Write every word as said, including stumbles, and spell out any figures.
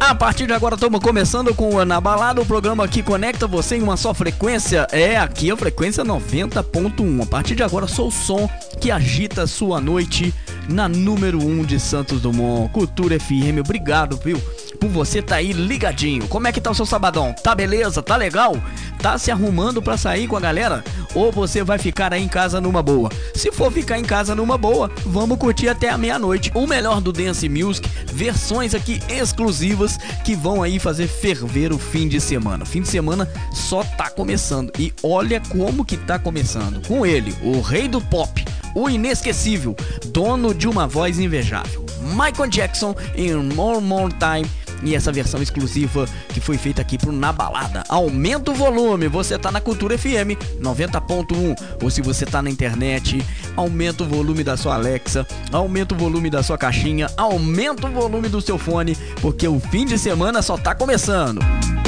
A partir de agora estamos começando com o Na Balada, o programa que conecta você em uma só frequência. É aqui a frequência noventa ponto um. A partir de agora sou o som que agita a sua noite na número um de Santos Dumont, Cultura F M. Obrigado, viu, por você tá aí ligadinho. Como é que tá o seu sabadão? Tá beleza? Tá legal? Tá se arrumando pra sair com a galera? Ou você vai ficar aí em casa numa boa? Se for ficar em casa numa boa, vamos curtir até a meia-noite o melhor do Dance Music, versões aqui exclusivas que vão aí fazer ferver o fim de semana. Fim de semana só tá começando e olha como que tá começando. Com ele, o rei do pop, o inesquecível, dono de uma voz invejável, Michael Jackson em More More Time. E essa versão exclusiva que foi feita aqui pro Na Balada. Aumenta o volume, você tá na Cultura F M noventa ponto um. Ou se você tá na internet, aumenta o volume da sua Alexa, aumenta o volume da sua caixinha, aumenta o volume do seu fone, porque o fim de semana só tá começando.